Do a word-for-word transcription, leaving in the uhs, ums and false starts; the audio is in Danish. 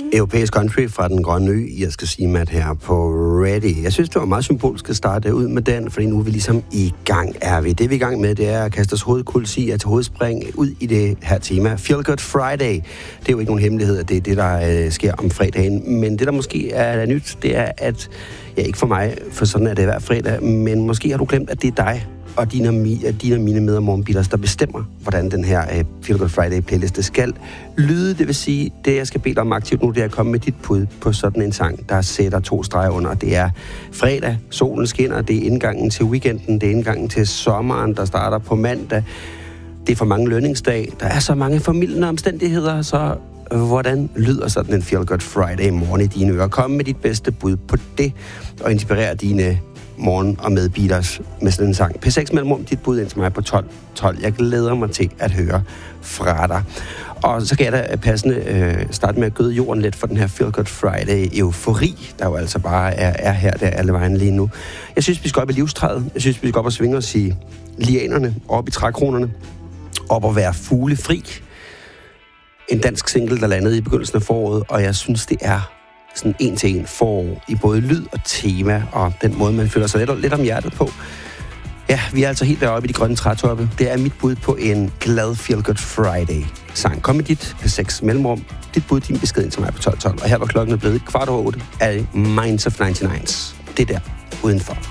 Europæisk country fra den grønne ø, jeg skal sige, Matt, her på Ready. Jeg synes, det var meget symbolisk at starte ud med den, fordi nu er vi ligesom i gang, er vi. Det vi er i gang med, det er at kaste os hovedkuls i, at til hovedspring ud i det her tema. Feel Good Friday. Det er jo ikke nogen hemmelighed, at det er det, der øh, sker om fredagen. Men det, der måske er nyt, det er, at, ja, ikke for mig, for sådan er det hver fredag, men måske har du glemt, at det er dig og dine, dine og mine med- og morgenbitters, der bestemmer, hvordan den her uh, Feel Good Friday playliste skal lyde. Det vil sige, det jeg skal bede dig om aktivt nu, det er at komme med dit bud på sådan en sang, der sætter to streger under. Det er fredag, solen skinner, det er indgangen til weekenden, det er indgangen til sommeren, der starter på mandag. Det er for mange lønningsdag. Der er så mange formildende omstændigheder, så hvordan lyder sådan en Feel Good Friday morgen i dine ører? Kom med dit bedste bud på det, og inspirere dine morgen og medbeaters med sådan en sang. P seks mellemrum, dit bud ind til mig på tolv tolv. Jeg glæder mig til at høre fra dig. Og så kan jeg da passende øh, starte med at gøde jorden lidt for den her Feel Good Friday-eufori, der jo altså bare er, er her der alle vejen lige nu. Jeg synes, vi skal op i livstræet. Jeg synes, vi skal op og svinge os i lianerne, op i trækronerne, op og være fuglefri. En dansk single, der landede i begyndelsen af foråret, og jeg synes, det er sådan en til en forår i både lyd og tema, og den måde, man føler sig lidt, lidt om hjertet på. Ja, vi er altså helt deroppe i de grønne trætoppe. Det er mit bud på en glad Feel Good Friday-sang. Kom med dit P seks mellemrum, dit bud, din besked ind til mig på tolv tolv. Og her var klokken blevet kvart over otte af Minds of nioghalvfems. Det der udenfor.